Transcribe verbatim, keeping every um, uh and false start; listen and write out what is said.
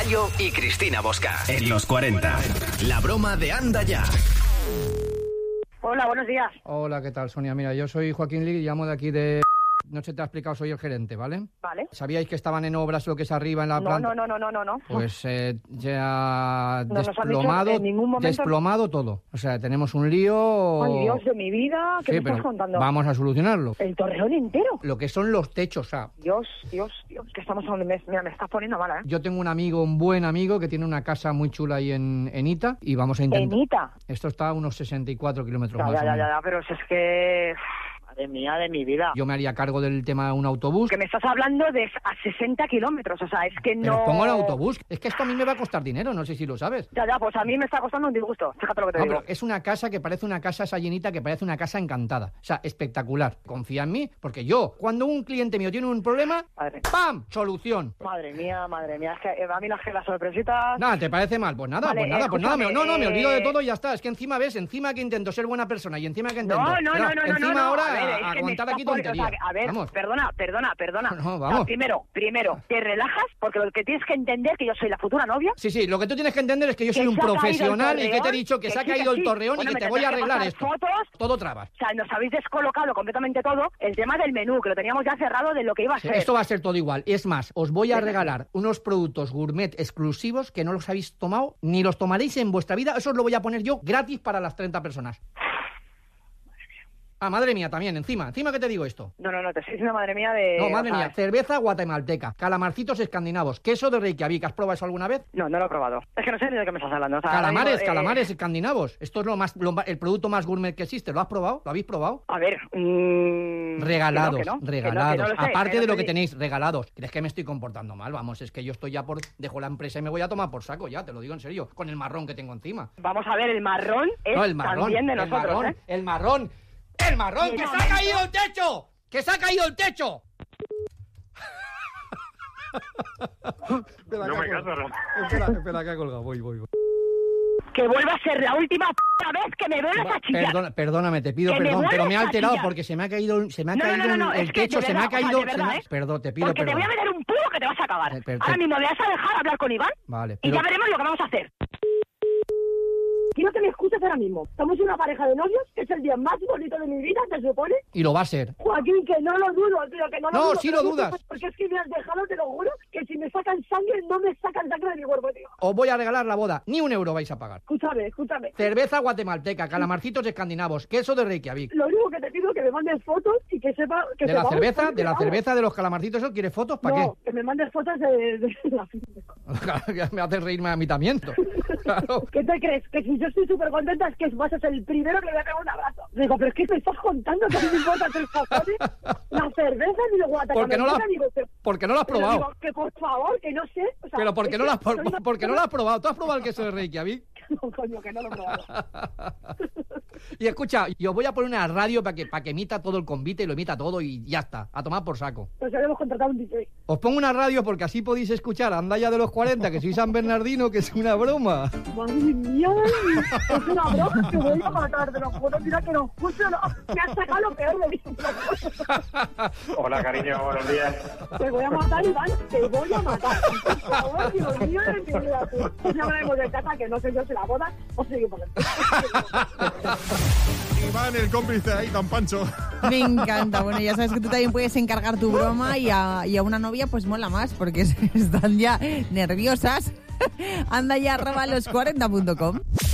Gallo y Cristina Bosca. En los cuarenta. La broma de Anda Ya. Hola, buenos días. Hola, ¿qué tal, Sonia? Mira, yo soy Joaquín Lig y llamo de aquí de... No se te ha explicado, soy el gerente, ¿vale? Vale. ¿Sabíais que estaban en obras lo que es arriba en la No, planta? no, no, no, no, no. Pues eh, ya No nos han desplomado, dicho en ningún momento- desplomado todo. O sea, tenemos un lío... Ay, Dios de mi vida, ¿qué Sí, me estás pero contando? vamos a solucionarlo. El Torreón entero. Lo que son los techos, o sea... Dios, Dios, Dios, que estamos hablando. me- Mira, me estás poniendo mala, ¿eh? Yo tengo un amigo, un buen amigo, que tiene una casa muy chula ahí en, en Ita y vamos a intentar... Enita. Esto está a unos sesenta y cuatro kilómetros Ya, más ya, o ya, menos. ya, pero si es que... Madre mía, de mi vida. Yo me haría cargo del tema de un autobús. Que me estás hablando de a sesenta kilómetros, o sea, es que Pero no... pongo el autobús. Es que esto a mí me va a costar dinero, no sé si lo sabes. Ya, ya, pues a mí me está costando un disgusto, fíjate lo que te No, digo. pero es una casa que parece una casa esa llenita, que parece una casa encantada. O sea, espectacular. Confía en mí, porque yo, cuando un cliente mío tiene un problema, Madre. ¡pam! Solución. Madre mía, madre mía, es que eh, a mí las, las sorpresitas... Nada, ¿te parece mal? Pues nada, Vale, pues nada, pues nada. Me, escúchame, no, no, me eh, olvido de todo y ya está. Es que encima, ¿ves? Encima que intento ser buena persona y encima que intento... No, no, no, no, no, encima no, no. ahora A ver, es a que me aguantar estás aquí poniendo- tonterías. o sea, a ver, Vamos. perdona, perdona, perdona. No, O sea, vamos. primero, primero, te relajas porque lo que tienes que entender que yo soy la futura novia. Sí, sí, lo que tú tienes que entender es que yo soy Que un se ha caído el profesional y que te he torreón, dicho que, que se ha sí, que caído el sí. torreón Bueno, y me que te voy a tendrás que arreglar pasar esto. fotos. Todo trabas. O sea, nos habéis descolocado completamente todo. El tema del menú, que lo teníamos ya cerrado de lo que iba a Sí, ser. esto va a ser todo igual. Es más, os voy a Sí. regalar unos productos gourmet exclusivos que no los habéis tomado ni los tomaréis en vuestra vida. Eso os lo voy a poner yo gratis para las treinta personas. Ah, madre mía, también, encima. Encima que te digo esto. No, no, no, te estoy diciendo, madre mía, de... No, madre o sea, mía, cerveza guatemalteca, calamarcitos escandinavos, queso de Reykjavik. ¿Has probado eso alguna vez? No, no lo he probado. Es que no sé ni de qué me estás hablando. O sea, ahora Calamares, mismo, eh, calamares escandinavos. Esto es lo más, lo ma- el producto más gourmet que existe. ¿Lo has probado? ¿Lo habéis probado? A ver... mmm, Regalados, que no, que no, que no, regalados. que no lo sé, Aparte que no de lo te que di- tenéis, regalados. ¿Crees que me estoy comportando mal? Vamos, es que yo estoy ya por... Dejo la empresa y me voy a tomar por saco ya, te lo digo en serio. Con el marrón que tengo encima. Vamos a ver, el marrón es No, el marrón, también de el nosotros, marrón, ¿eh? el marrón, el marrón, Y que un se ha momento- caído el techo, que se ha caído el techo. espera, No que me ha caso, colgado. Ramón. Espera, espera, que ha colgado, voy, voy, voy. Que vuelva a ser la última p vez que me vuelvas a chillar. Perdona, perdóname, te pido Que me perdón, pero vuelves me ha a alterado chillar. porque se me ha caído, se me ha No, no, caído no, no, el es que techo, de se me ha verdad, o sea, caído, de se verdad, me ha- ¿eh? perdón, te pido Porque te perdón. voy a meter un puro que te vas a acabar. Eh, per- Ahora per- mismo me vas a dejar hablar con Iván Vale, y pero- ya veremos lo que vamos a hacer. Quiero que me escuches ahora mismo. Estamos una pareja de novios, que es el día más bonito de mi vida, se supone. Y lo va a ser. Joaquín, que no lo dudo, tío, que no lo No, dudo. sí pero lo no, dudas. Porque es que me has dejado, te lo juro, que si me sacan sangre, no me sacan sangre de mi cuerpo, tío. Os voy a regalar la boda, ni un euro vais a pagar. Escúchame, escúchame. Cerveza guatemalteca, calamarcitos escandinavos, queso de Reykjavik. Lo único que te pido es que me mandes fotos y que sepa... Que De la sepamos cerveza, dónde de la vamos. cerveza, de los calamarcitos, ¿eso quieres fotos? ¿Para No, que me mandes fotos de, de la qué? Me haces reírme a mí también. Claro. ¿Qué te crees? Que si yo estoy súper contenta es que vas a ser el primero que le voy a pegar un abrazo. Digo, pero es que me estás contando que a mí me importa el cojones, la cerveza ni lo guata. Porque no, la, porque no lo has Pero probado. digo, que por favor, que no sé. O sea, Pero porque es no, que lo has, por- soy una porque no lo has probado. ¿Tú has probado el queso de Reykjavik? No, coño, que no lo he probado. Y escucha, yo voy a poner una radio para que, para que emita todo el convite y lo emita todo y ya está, a tomar por saco. Pues habíamos contratado un D J. Os pongo una radio porque así podéis escuchar Anda Ya de los cuarenta, que soy San Bernardino, que es una broma. Madre mía, es una broma que voy a matar, te lo juro, mira que no escucho, no, me has sacado lo peor de mí. Hola, cariño, buenos días. Te voy a matar, Iván, te voy a matar. Por favor, Dios mío, de mi vida, tú. Ya hablaremos de casa, que no sé yo si la boda o seguimos. Iván, el cómplice ahí tan pancho. Me encanta. Bueno, ya sabes que tú también puedes encargar tu broma y a, y a una novia pues mola más porque están ya nerviosas. Anda ya arroba los cuarenta punto com.